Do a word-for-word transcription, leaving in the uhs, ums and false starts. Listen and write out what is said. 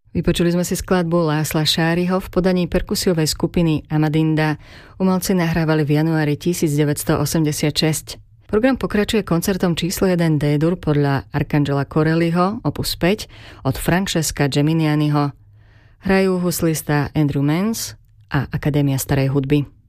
Vypočuli sme si skladbu Lásla Šáriho v podaní perkusiovej skupiny Amadinda. Umelci nahrávali v januári devätnásťstoosemdesiatšesť. Program pokračuje koncertom číslo jeden D-dur podľa Arcangela Corelliho, opus päť, od Francesca Geminianiho. Hrajú huslista Andrew Mans a Akadémia starej hudby.